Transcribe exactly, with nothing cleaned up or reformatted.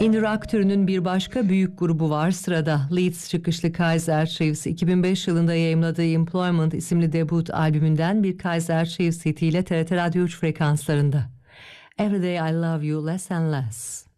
Indie rock türünün bir başka büyük grubu var sırada. Leeds çıkışlı Kaiser Chiefs iki bin beş yılında yayımladığı Employment isimli debut albümünden bir Kaiser Chiefs hitiyle T R T Radyo üç frekanslarında. Every Day I Love You Less and Less.